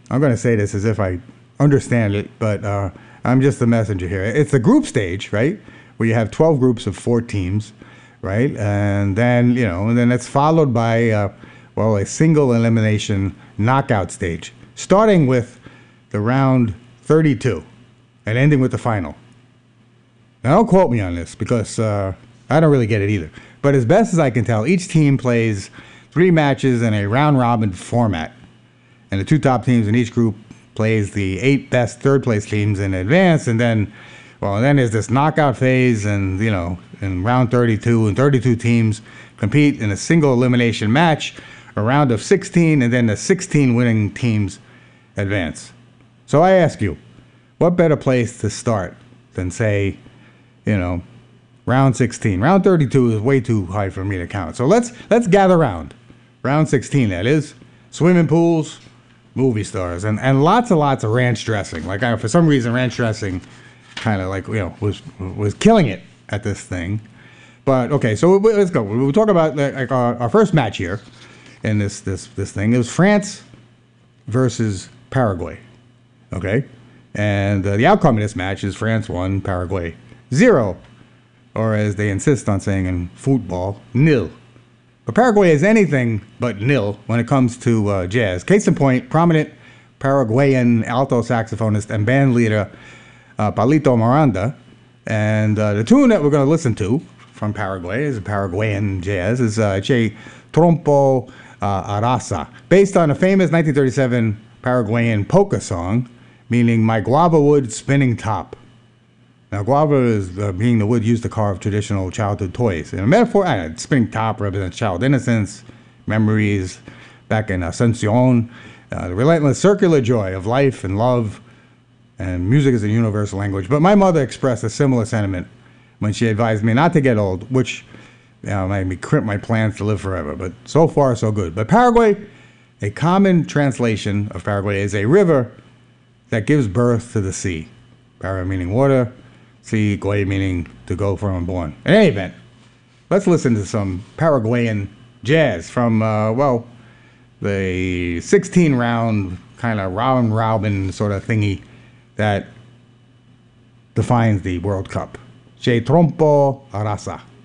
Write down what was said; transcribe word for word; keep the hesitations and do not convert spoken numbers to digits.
I'm going to say this as if I understand it, but uh, I'm just the messenger here. It's the group stage, right, where you have twelve groups of four teams, right, and then you know, and then it's followed by uh, well, a single elimination knockout stage, starting with the round thirty-two and ending with the final. Now, don't quote me on this because uh, I don't really get it either. But as best as I can tell, each team plays three matches in a round-robin format. And the two top teams in each group plays the eight best third-place teams in advance. And then, well, then there's this knockout phase. And, you know, in round thirty-two, and thirty-two teams compete in a single elimination match, a round of sixteen, and then the sixteen winning teams advance. So I ask you, what better place to start than, say, you know, round sixteen? Round thirty-two is way too high for me to count. So let's let's gather round. Round sixteen, that is. Swimming pools, movie stars, and, and lots and lots of ranch dressing. Like, I, for some reason, ranch dressing kind of like, you know, was was killing it at this thing. But, okay, so we, let's go. We'll talk about like our, our first match here in this, this, this thing. It was France versus Paraguay, okay? And uh, the outcome of this match is France won, Paraguay zero. Or as they insist on saying in football, nil. But Paraguay is anything but nil when it comes to uh, jazz. Case in point, prominent Paraguayan alto saxophonist and band leader uh, Palito Miranda. And uh, the tune that we're going to listen to from Paraguay is Paraguayan jazz, is uh, Che Trompo uh, Arasa, based on a famous nineteen thirty-seven Paraguayan polka song, meaning my guava wood spinning top. Now, guava is uh, being the wood used to carve traditional childhood toys. In a metaphor, uh, spinning top represents child innocence, memories back in Asuncion, uh, the relentless circular joy of life and love, and music is a universal language. But my mother expressed a similar sentiment when she advised me not to get old, which you know, made me crimp my plans to live forever. But so far, so good. But Paraguay, a common translation of Paraguay is a river that gives birth to the sea. Para meaning water, sea, guay meaning to go from and born. In any event, let's listen to some Paraguayan jazz from, uh, well, the sixteen round kind of round robin sort of thingy that defines the World Cup. Che Trompo Arasa.